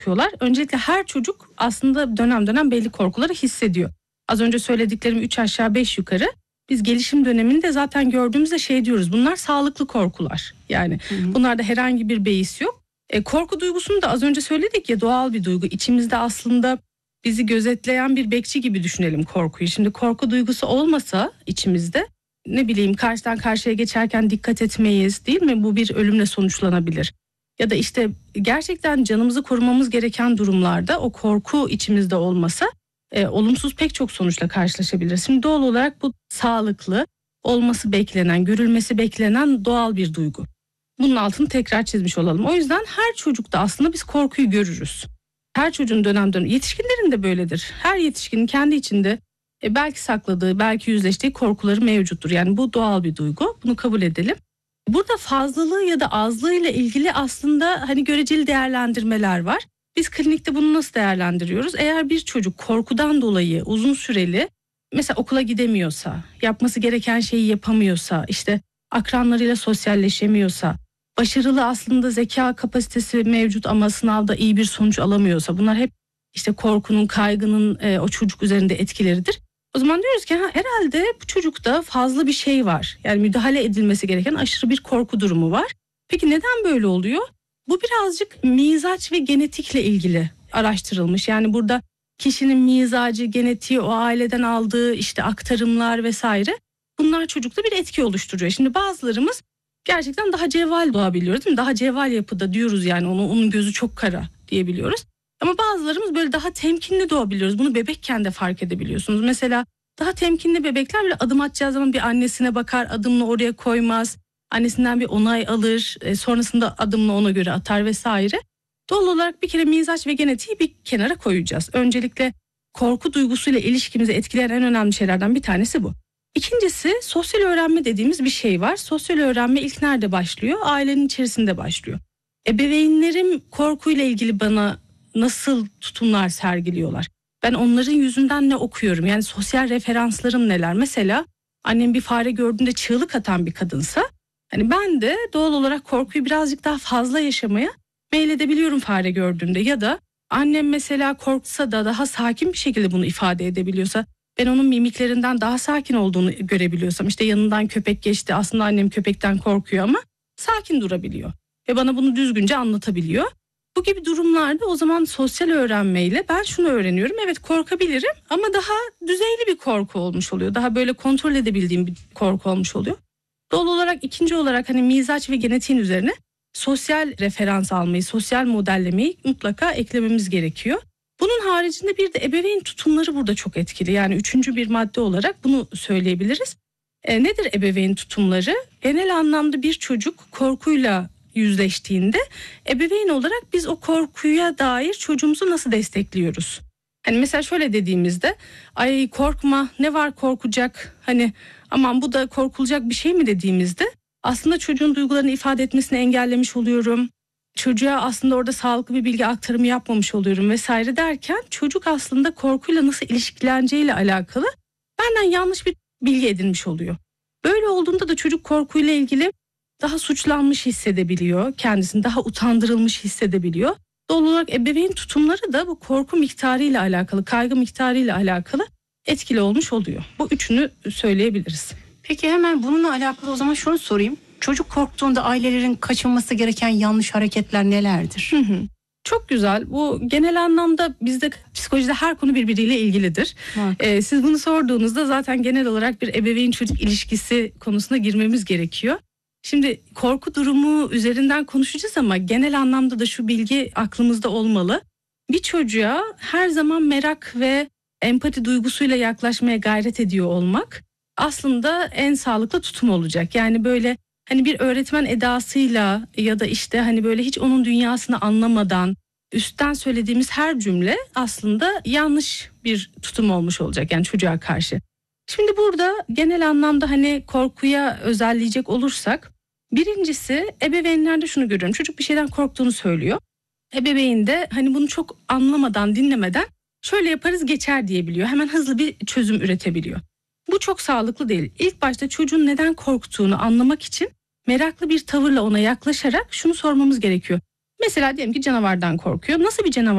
yapıyorlar. Öncelikle her çocuk aslında dönem dönem belli korkuları hissediyor. Az önce söylediklerim 3 aşağı 5 yukarı. Biz gelişim döneminde zaten gördüğümüzde şey diyoruz. Bunlar sağlıklı korkular. Yani bunlarda herhangi bir beis yok. Korku duygusunu da az önce söyledik ya, doğal bir duygu. İçimizde aslında bizi gözetleyen bir bekçi gibi düşünelim korkuyu. Şimdi korku duygusu olmasa içimizde, ne bileyim, karşıdan karşıya geçerken dikkat etmeyiz, değil mi? Bu bir ölümle sonuçlanabilir. Ya da işte gerçekten canımızı korumamız gereken durumlarda o korku içimizde olmasa olumsuz pek çok sonuçla karşılaşabiliriz. Şimdi doğal olarak bu sağlıklı, olması beklenen, görülmesi beklenen doğal bir duygu. Bunun altını tekrar çizmiş olalım. O yüzden her çocukta aslında biz korkuyu görürüz. Her çocuğun dönem dönem, yetişkinlerin de böyledir. Her yetişkinin kendi içinde belki sakladığı, belki yüzleştiği korkuları mevcuttur. Yani bu doğal bir duygu. Bunu kabul edelim. Burada fazlalığı ya da azlığıyla ilgili aslında hani göreceli değerlendirmeler var. Biz klinikte bunu nasıl değerlendiriyoruz? Eğer bir çocuk korkudan dolayı uzun süreli mesela okula gidemiyorsa, yapması gereken şeyi yapamıyorsa, işte akranlarıyla sosyalleşemiyorsa, başarılı aslında zeka kapasitesi mevcut ama sınavda iyi bir sonuç alamıyorsa, bunlar hep işte korkunun, kaygının o çocuk üzerinde etkileridir. O zaman diyoruz ki herhalde bu çocukta fazla bir şey var. Yani müdahale edilmesi gereken aşırı bir korku durumu var. Peki neden böyle oluyor? Bu birazcık mizaç ve genetikle ilgili araştırılmış. Yani burada kişinin mizacı, genetiği, o aileden aldığı işte aktarımlar vesaire, bunlar çocukta bir etki oluşturuyor. Şimdi bazılarımız gerçekten daha cevval doğabiliyoruz, değil mi? Daha cevval yapıda diyoruz, yani onun gözü çok kara diyebiliyoruz. Ama bazılarımız böyle daha temkinli doğabiliyoruz. Bunu bebekken de fark edebiliyorsunuz. Mesela daha temkinli bebekler bile adım atacağı zaman bir annesine bakar, adımını oraya koymaz. Annesinden bir onay alır, sonrasında adımını ona göre atar vesaire. Doğal olarak bir kere mizaç ve genetiği bir kenara koyacağız. Öncelikle korku duygusuyla ilişkimizi etkileyen en önemli şeylerden bir tanesi bu. İkincisi, sosyal öğrenme dediğimiz bir şey var. Sosyal öğrenme ilk nerede başlıyor? Ailenin içerisinde başlıyor. Ebeveynlerim korkuyla ilgili bana nasıl tutumlar sergiliyorlar? Ben onların yüzünden ne okuyorum? Yani sosyal referanslarım neler? Mesela annem bir fare gördüğünde çığlık atan bir kadınsa, hani ben de doğal olarak korkuyu birazcık daha fazla yaşamaya meyledebiliyorum fare gördüğümde. Ya da annem mesela korksa da daha sakin bir şekilde bunu ifade edebiliyorsa, ben onun mimiklerinden daha sakin olduğunu görebiliyorsam, işte yanından köpek geçti, aslında annem köpekten korkuyor ama sakin durabiliyor ve bana bunu düzgünce anlatabiliyor. Bu gibi durumlarda o zaman sosyal öğrenmeyle ben şunu öğreniyorum: evet, korkabilirim ama daha düzeyli bir korku olmuş oluyor. Daha böyle kontrol edebildiğim bir korku olmuş oluyor. Doğal olarak ikinci olarak hani mizaç ve genetiğin üzerine sosyal referans almayı, sosyal modellemeyi mutlaka eklememiz gerekiyor. Bunun haricinde bir de ebeveyn tutumları burada çok etkili. Yani üçüncü bir madde olarak bunu söyleyebiliriz. Nedir ebeveyn tutumları? Genel anlamda bir çocuk korkuyla yüzleştiğinde ebeveyn olarak biz o korkuya dair çocuğumuzu nasıl destekliyoruz? Hani mesela şöyle dediğimizde, ay korkma, ne var korkacak, hani aman bu da korkulacak bir şey mi dediğimizde aslında çocuğun duygularını ifade etmesini engellemiş oluyorum. Çocuğa aslında orada sağlıklı bir bilgi aktarımı yapmamış oluyorum vesaire derken çocuk aslında korkuyla nasıl ilişkileneceğiyle alakalı benden yanlış bir bilgi edinmiş oluyor. Böyle olduğunda da çocuk korkuyla ilgili daha suçlanmış hissedebiliyor, kendisini daha utandırılmış hissedebiliyor. Doğal olarak ebeveyn tutumları da bu korku miktarıyla alakalı, kaygı miktarıyla alakalı etkili olmuş oluyor. Bu üçünü söyleyebiliriz. Peki hemen bununla alakalı o zaman şunu sorayım. Çocuk korktuğunda ailelerin kaçınması gereken yanlış hareketler nelerdir? Çok güzel. Bu genel anlamda bizde psikolojide her konu birbiriyle ilgilidir. Siz bunu sorduğunuzda zaten genel olarak bir ebeveyn çocuk ilişkisi konusuna girmemiz gerekiyor. Şimdi korku durumu üzerinden konuşacağız ama genel anlamda da şu bilgi aklımızda olmalı. Bir çocuğa her zaman merak ve empati duygusuyla yaklaşmaya gayret ediyor olmak aslında en sağlıklı tutum olacak. Yani böyle hani bir öğretmen edasıyla ya da işte hani böyle hiç onun dünyasını anlamadan üstten söylediğimiz her cümle aslında yanlış bir tutum olmuş olacak, yani çocuğa karşı. Şimdi burada genel anlamda hani korkuya özelleyecek olursak, birincisi ebeveynlerde şunu görüyorum: çocuk bir şeyden korktuğunu söylüyor. Ebeveyn de hani bunu çok anlamadan, dinlemeden şöyle yaparız geçer diyebiliyor. Hemen hızlı bir çözüm üretebiliyor. Bu çok sağlıklı değil. İlk başta çocuğun neden korktuğunu anlamak için meraklı bir tavırla ona yaklaşarak şunu sormamız gerekiyor. Mesela diyelim ki canavardan korkuyor. Nasıl bir canavar